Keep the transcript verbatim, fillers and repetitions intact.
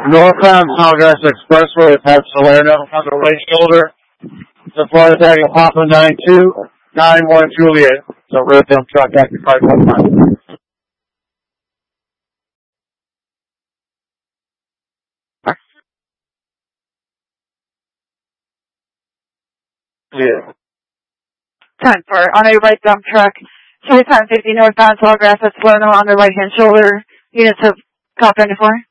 Northbound Telegraph Expressway past Salerno on the right shoulder. The flight tag of Papa nine two nine one Juliet. So rear dump truck active five one five. Yeah. ten four, on a right dump truck. Two ten fifty northbound Telegraph at Salerno on the right hand shoulder. Units of cop ninety-four.